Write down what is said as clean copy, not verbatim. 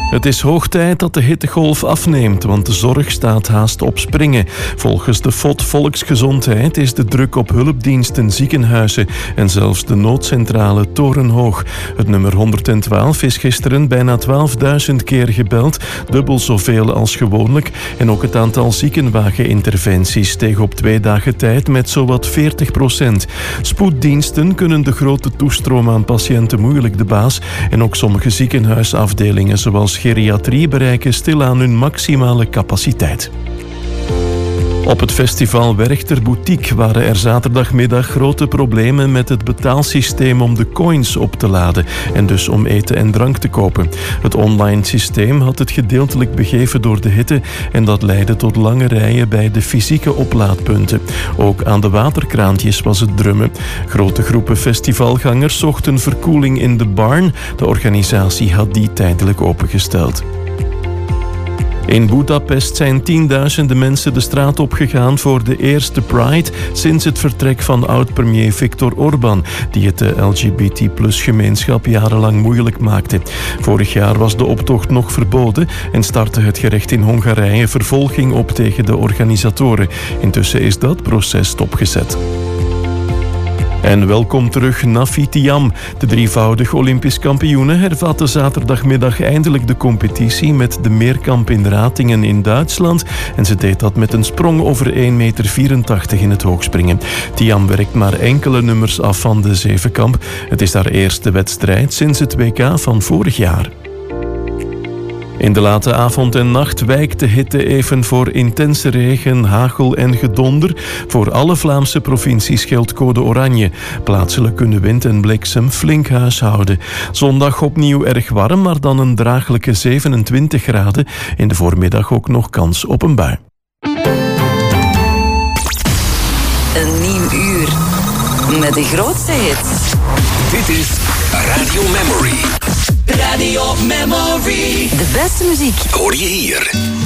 Het is hoog tijd dat de hittegolf afneemt, want de zorg staat haast op springen. Volgens de FOD Volksgezondheid is de druk op hulpdiensten, ziekenhuizen en zelfs de noodcentrale torenhoog. Het nummer 112 is gisteren bijna 12.000 keer gebeld, dubbel zoveel als gewoonlijk. En ook het aantal ziekenwageninterventies steeg op 2 dagen tijd met zowat 40%. Spoeddiensten kunnen de grote toestroom aan patiënten moeilijk de baas en ook sommige ziekenhuisafdelingen zoals geriatrie bereiken stilaan hun maximale capaciteit. Op het festival Werchter Boutique waren er zaterdagmiddag grote problemen met het betaalsysteem om de coins op te laden en dus om eten en drank te kopen. Het online systeem had het gedeeltelijk begeven door de hitte en dat leidde tot lange rijen bij de fysieke oplaadpunten. Ook aan de waterkraantjes was het drummen. Grote groepen festivalgangers zochten verkoeling in de barn. De organisatie had die tijdelijk opengesteld. In Budapest zijn tienduizenden mensen de straat opgegaan voor de eerste Pride sinds het vertrek van oud-premier Viktor Orbán, die het de LGBT+-gemeenschap jarenlang moeilijk maakte. Vorig jaar was de optocht nog verboden en startte het gerecht in Hongarije vervolging op tegen de organisatoren. Intussen is dat proces stopgezet. En welkom terug Nafi Thiam. De drievoudig Olympisch kampioene hervatte zaterdagmiddag eindelijk de competitie met de meerkamp in Ratingen in Duitsland. En ze deed dat met een sprong over 1,84 meter in het hoogspringen. Thiam werkt maar enkele nummers af van de zevenkamp. Het is haar eerste wedstrijd sinds het WK van vorig jaar. In de late avond en nacht wijkt de hitte even voor intense regen, hagel en gedonder. Voor alle Vlaamse provincies geldt code oranje. Plaatselijk kunnen wind en bliksem flink huishouden. Zondag opnieuw erg warm, maar dan een draaglijke 27 graden. In de voormiddag ook nog kans op een bui. Een nieuw uur met de grootste hits. Dit is Radio Memory. Radio Memory. De beste muziek hoor je hier.